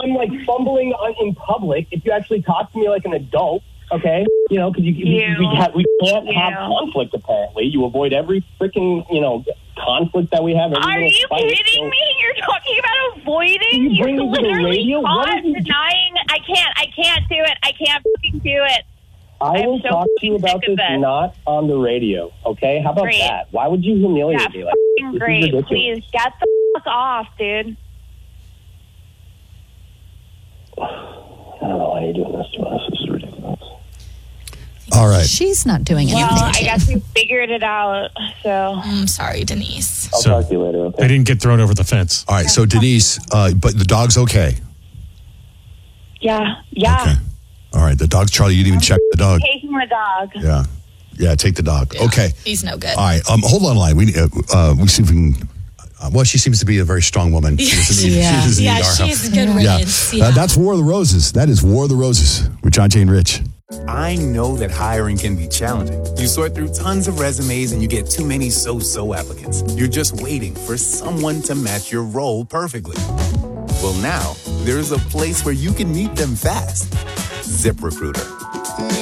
I'm like fumbling in public, if you actually talk to me like an adult, okay? You know, because we can't have conflict, apparently. You avoid every freaking, conflict that we have. Are you kidding me? You're talking about avoiding? You're literally denying. I can't do it. I can't fucking do it. I will talk to you about this not on the radio, okay? How about that? Why would you humiliate me like that? Great. Please, get the fuck off, dude. I don't know why you're doing this to us. This is ridiculous. All right. She's not doing anything. Well, I guess we figured it out, so. I'm sorry, Denise. I'll talk to you later, okay? I didn't get thrown over the fence. All right, so Denise, but the dog's okay? Yeah. Okay. All right, the dog's Charlie. You didn't even check the dog. Taking the dog. Yeah, take the dog. Yeah, okay. He's no good. All right, hold on line. We see if we can... well, she seems to be a very strong woman. She's a good riddance. Yeah. That's War of the Roses. That is War of the Roses with John, Jay, and Rich. I know that hiring can be challenging. You sort through tons of resumes and you get too many so-so applicants. You're just waiting for someone to match your role perfectly. Well, now, there's a place where you can meet them fast. ZipRecruiter.